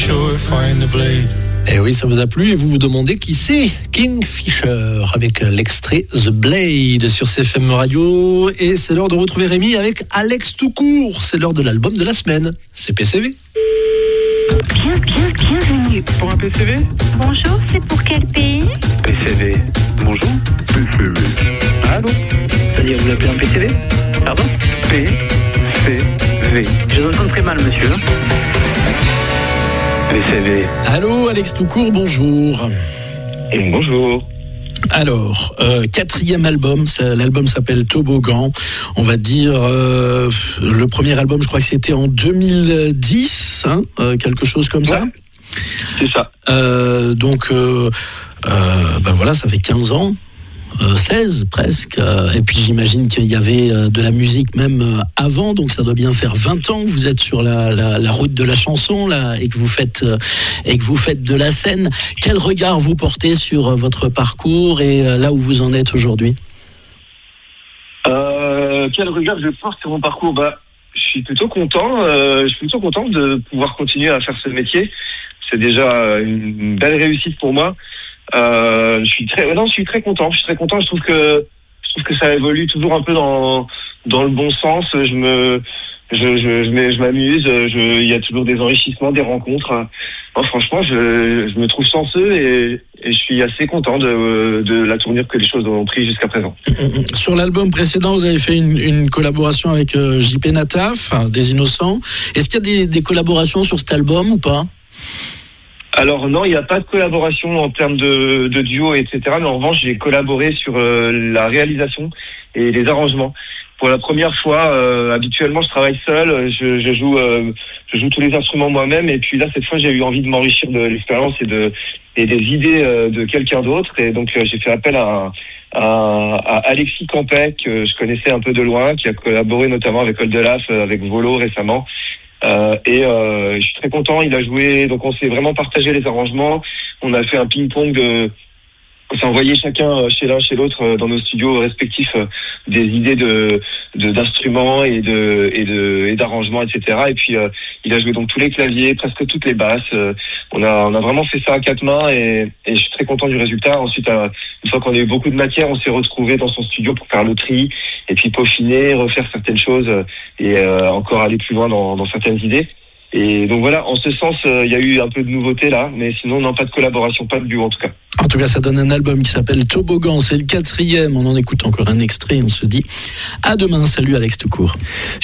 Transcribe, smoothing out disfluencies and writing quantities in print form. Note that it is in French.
Et oui, ça vous a plu et vous vous demandez qui c'est. Kingfisher avec l'extrait The Blade sur CFM Radio. Et c'est l'heure de retrouver Rémi avec Alex Toucourt. C'est l'heure de l'album de la semaine. C'est PCV. Bienvenue. Pour un PCV? Bonjour, c'est pour quel pays? PCV. Bonjour. PCV. Allô? C'est-à-dire, vous l'appelez un PCV? Pardon? PCV. Je vous entends très mal, monsieur. PCV. Allô, Alex Toucourt, bonjour. Bonjour. Alors, quatrième album, l'album s'appelle Toboggan. On va dire, le premier album, je crois que c'était en 2010, quelque chose comme ça. C'est ça. Donc, voilà, ça fait 15 ans. 16 presque, et puis j'imagine qu'il y avait de la musique même avant, donc ça doit bien faire 20 ans que vous êtes sur la route de la chanson là, et que vous faites de la scène. Quel regard vous portez sur votre parcours et là où vous en êtes aujourd'hui? Quel regard je porte sur mon parcours? Je suis plutôt content. Je suis plutôt content de pouvoir continuer à faire ce métier. C'est déjà une belle réussite pour moi. Je suis très content. Je trouve que ça évolue toujours un peu dans le bon sens. Je m'amuse. Il y a toujours des enrichissements, des rencontres. Non, franchement, je me trouve chanceux et je suis assez content de la tournure que les choses ont pris jusqu'à présent. Sur l'album précédent, vous avez fait une collaboration avec JP Nataf, des Innocents. Est-ce qu'il y a des collaborations sur cet album ou pas? Alors non, il n'y a pas de collaboration en termes de duo, etc. Mais en revanche, j'ai collaboré sur la réalisation et les arrangements. Pour la première fois, habituellement, je travaille seul, je joue tous les instruments moi-même. Et puis là, cette fois, j'ai eu envie de m'enrichir de l'expérience et des idées de quelqu'un d'autre. Et donc, j'ai fait appel à Alexis Campet, que je connaissais un peu de loin, qui a collaboré notamment avec Oldelaf, avec Volo récemment. Je suis très content, il a joué, donc on s'est vraiment partagé les arrangements, on a fait un ping-pong on s'est envoyé chacun chez l'un chez l'autre dans nos studios respectifs des idées d'instruments et d'arrangements, etc. Et puis il a joué donc tous les claviers, presque toutes les basses. On a vraiment fait ça à quatre mains et je suis très content du résultat. Ensuite, une fois qu'on a eu beaucoup de matière, on s'est retrouvés dans son studio pour faire le tri et puis peaufiner, refaire certaines choses et encore aller plus loin dans certaines idées. Et donc voilà, en ce sens, il y a eu un peu de nouveauté là, mais sinon, non, pas de collaboration, pas de duo en tout cas. En tout cas, ça donne un album qui s'appelle Toboggan, c'est le 4e, on en écoute encore un extrait, on se dit à demain. Salut Alex Toucourt.